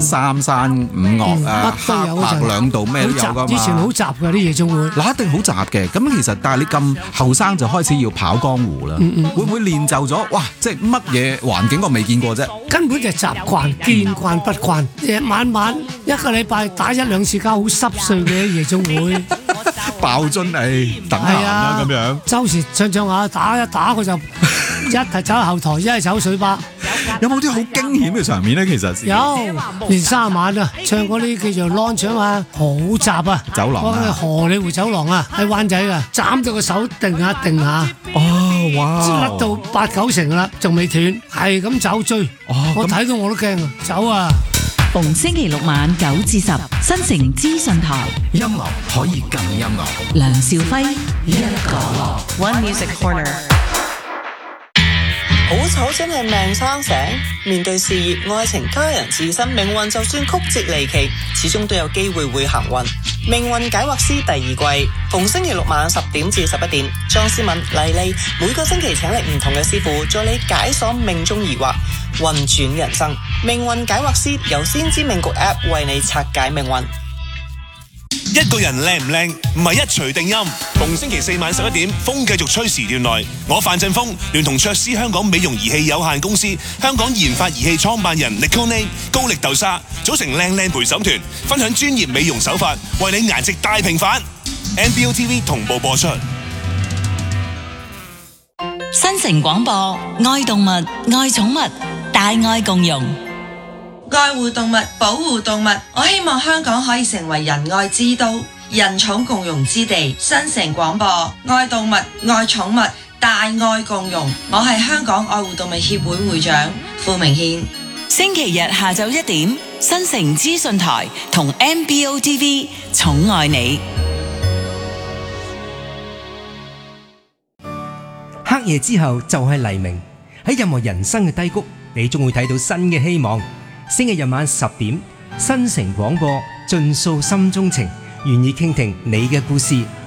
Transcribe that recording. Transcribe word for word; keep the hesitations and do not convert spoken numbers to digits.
三山五岳啊，黑白兩道咩都有噶嘛。 以前好雜㗎啲夜總會， 嗱一定好雜嘅。咁其實但係你咁後生就開始要跑江湖啦， 嗯嗯、 會唔會練就咗？哇！即係乜嘢環境我未見過啫？ 根本就習慣，見慣不慣。夜晚晚一個禮拜打一兩次交，好濕碎嘅夜總會。 爆樽誒，等閒啦咁樣。 周時唱唱下打一打佢就一係走後台，一係走水吧。 有冇啲好驚險嘅場面咧？其實有，連三晚啊，唱嗰啲叫做 launch 啊嘛，好雜啊！ 走廊啊， 荷里活走廊啊，喺灣仔啊，斬到個手定下定下。 哦，哇！ 甩到八九成啦，仲未斷，係咁走追。 哦， 我睇到我都驚啊！走啊！ 逢星期六晚九至十，新城資訊台， 音樂可以更音樂。 梁兆輝一個 One Music Corner。好醜真係命生成，面對事業、愛情、家人、自身命運，就算曲折離奇，始終都有機會會行運。命運解惑師第二季，逢星期六晚十點至十一點，莊思敏、麗麗每個星期請嚟唔同嘅師傅，助你解鎖命中疑惑，運轉人生。命運解惑師由先知命局 App 為你拆解命運。 一個人靚唔靚，唔係一錘定音。逢星期四晚十一點，風繼續吹時段內，我范振鋒聯同卓斯香港美容儀器有限公司、香港研發儀器創辦人 Nicole 高力豆沙組成靚靚陪審團，分享專業美容手法，為你顏值大平反。N B O T V 同步播出。 新城廣播，愛動物，愛寵物，大愛共融。 愛護動物，保護動物，我希望香港可以成為仁愛之都、人寵共融之地。新城廣播，愛動物，愛寵物，大愛共融。我係香港愛護動物協會會長傅明憲。 星期日下晝一點，新城資訊台同 M B O T V 寵愛你。 黑夜之後就係黎明，喺任何人生嘅低谷，你終會睇到新嘅希望。星期日晚十點，新城廣播盡訴心中情，願意傾聽你嘅故事，